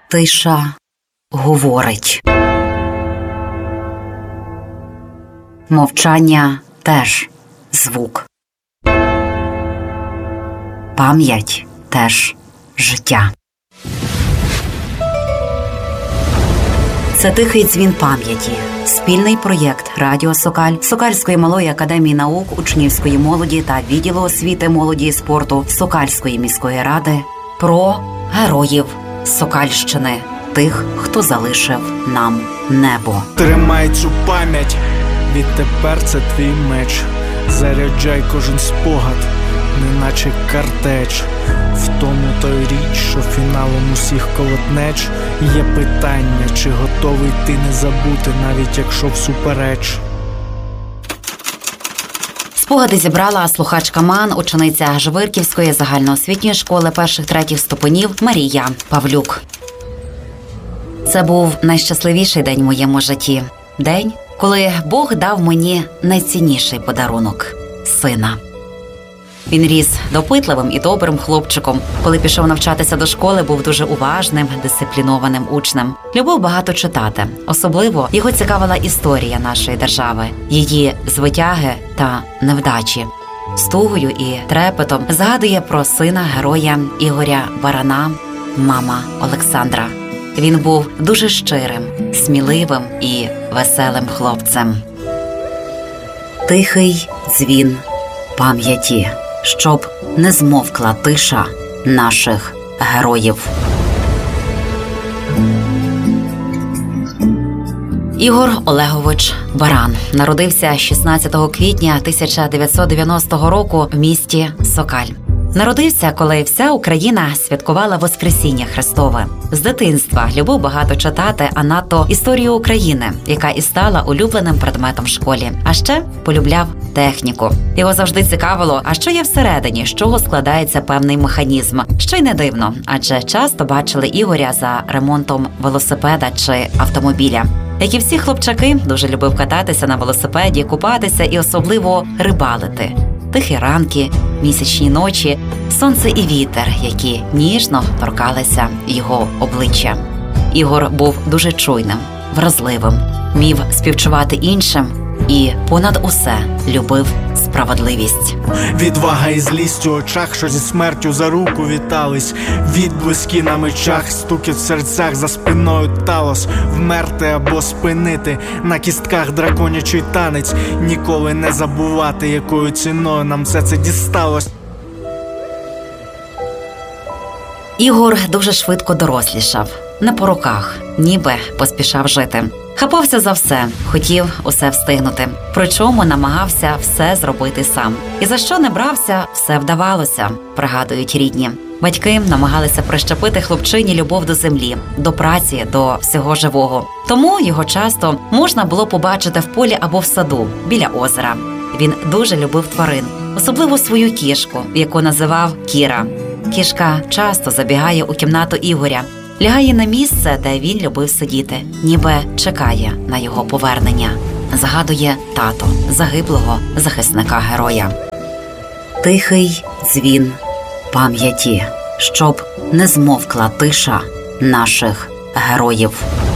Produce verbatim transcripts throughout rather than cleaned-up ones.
Тиша говорить. Мовчання теж звук. Пам'ять теж життя. Це «Тихий дзвін пам'яті» – спільний проєкт Радіо Сокаль, Сокальської малої академії наук, учнівської молоді та відділу освіти, молоді і спорту Сокальської міської ради про героїв Сокальщини, тих, хто залишив нам небо. Тримай цю пам'ять, відтепер це твій меч. Заряджай кожен спогад, неначе картеч. В тому то й річ, що фіналом усіх колотнеч є питання, чи готовий ти не забути, навіть якщо всупереч. Спогади зібрала слухачка МАН, учениця Жвирківської загальноосвітньої школи перших-третіх ступенів Марія Павлюк. Це був найщасливіший день в моєму житті. День, коли Бог дав мені найцінніший подарунок – сина. Він ріс допитливим і добрим хлопчиком. Коли пішов навчатися до школи, був дуже уважним, дисциплінованим учнем. Любив багато читати. Особливо його цікавила історія нашої держави, її звитяги та невдачі. З тугою і трепетом згадує про сина героя Ігоря Барана, мама Олександра. Він був дуже щирим, сміливим і веселим хлопцем. Тихий дзвін пам'яті, щоб не змовкла тиша наших героїв. Ігор Олегович Баран народився шістнадцятого квітня тисяча дев'ятсот дев'яностого року в місті Сокаль. Народився, коли вся Україна святкувала Воскресіння Христове. З дитинства любив багато читати, а надто історію України, яка і стала улюбленим предметом в школі. А ще полюбляв техніку. Його завжди цікавило, а що є всередині, з чого складається певний механізм. Що й не дивно, адже часто бачили Ігоря за ремонтом велосипеда чи автомобіля. Як і всі хлопчаки, дуже любив кататися на велосипеді, купатися і особливо рибалити. Тихі ранки, місячні ночі, сонце і вітер, які ніжно торкалися його обличчя. Ігор був дуже чуйним, вразливим, вмів співчувати іншим і понад усе любив справедливість. Відвага і злість у очах, що зі смертю за руку вітались. Відблиски на мечах, стукіт в серцях, за спиною талос. Вмерти або спинити, на кістках драконячий танець. Ніколи не забувати, якою ціною нам все це дісталось. Ігор дуже швидко дорослішав, не по роках, ніби поспішав жити. Хапався за все, хотів усе встигнути, причому намагався все зробити сам. І за що не брався, все вдавалося, пригадують рідні. Батьки намагалися прищепити хлопчині любов до землі, до праці, до всього живого. Тому його часто можна було побачити в полі або в саду, біля озера. Він дуже любив тварин, особливо свою кішку, яку називав Кіра. Кішка часто забігає у кімнату Ігоря, лягає на місце, де він любив сидіти, ніби чекає на його повернення. Згадує тато загиблого захисника-героя. Тихий дзвін пам'яті, щоб не змовкла тиша наших героїв.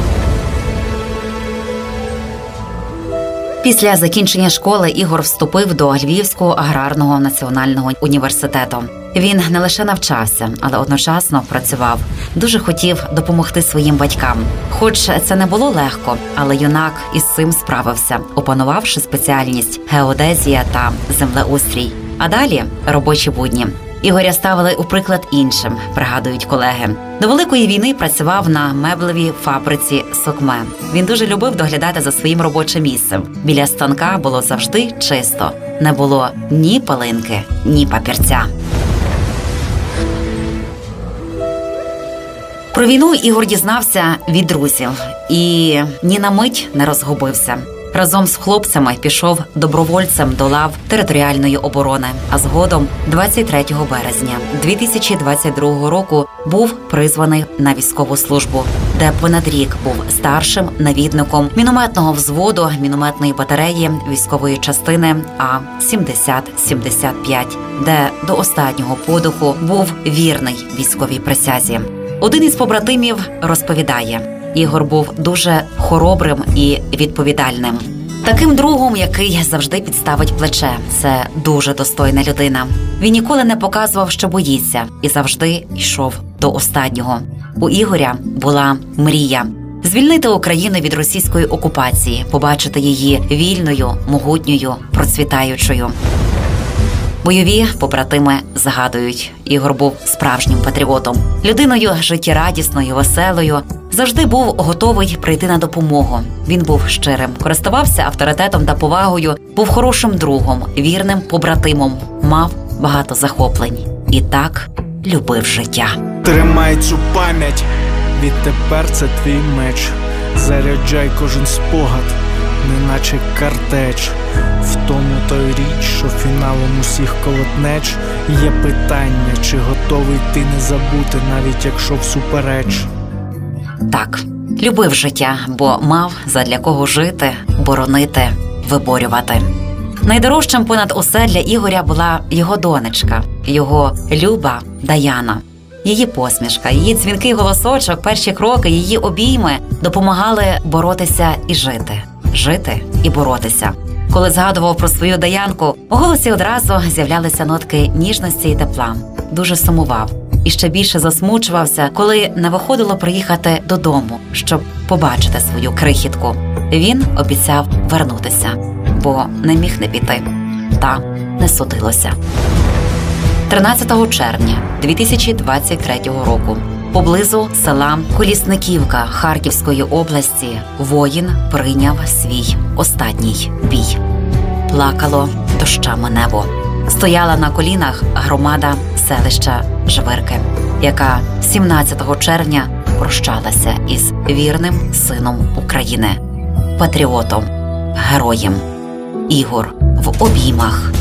Після закінчення школи Ігор вступив до Львівського аграрного національного університету. Він не лише навчався, але одночасно працював. Дуже хотів допомогти своїм батькам. Хоч це не було легко, але юнак із цим справився, опанувавши спеціальність геодезія та землеустрій. А далі – робочі будні. Ігоря ставили у приклад іншим, пригадують колеги. До Великої війни працював на меблевій фабриці «Сокме». Він дуже любив доглядати за своїм робочим місцем. Біля станка було завжди чисто. Не було ні пилинки, ні папірця. Про війну Ігор дізнався від друзів і ні на мить не розгубився. Разом з хлопцями пішов добровольцем до лав територіальної оборони, а згодом двадцять третього березня дві тисячі двадцять другого року був призваний на військову службу, де понад рік був старшим навідником мінометного взводу мінометної батареї військової частини А сімдесят сімдесят п'ять, де до останнього подиху був вірний військовій присязі. Один із побратимів розповідає, Ігор був дуже хоробрим і відповідальним. Таким другом, який завжди підставить плече. Це дуже достойна людина. Він ніколи не показував, що боїться, і завжди йшов до останнього. У Ігоря була мрія – звільнити Україну від російської окупації, побачити її вільною, могутньою, процвітаючою. Бойові побратими згадують, Ігор був справжнім патріотом, людиною життєрадісною, веселою, завжди був готовий прийти на допомогу. Він був щирим, користувався авторитетом та повагою, був хорошим другом, вірним побратимом, мав багато захоплень і так любив життя. Тримай цю пам'ять, відтепер це твій меч. Заряджай кожен спогад, неначе картеч. В тому то й річ, що фіналом усіх колотнеч є питання, чи готовий ти не забути, навіть якщо всупереч. Так, любив життя, бо мав задля кого жити, боронити, виборювати. Найдорожчим понад усе для Ігоря була його донечка, його люба Даяна. Її посмішка, її дзвінкий голосочок, перші кроки, її обійми допомагали боротися і жити. Жити і боротися. Коли згадував про свою Даянку, у голосі одразу з'являлися нотки ніжності і тепла. Дуже сумував. І ще більше засмучувався, коли не виходило приїхати додому, щоб побачити свою крихітку. Він обіцяв вернутися, бо не міг не піти. Та не судилося. тринадцятого червня дві тисячі двадцять третього року поблизу села Колісниківка Харківської області воїн прийняв свій останній бій. Плакало дощами небо. Стояла на колінах громада селища Жвирки, яка сімнадцятого червня прощалася із вірним сином України, патріотом, героєм. Ігор в обіймах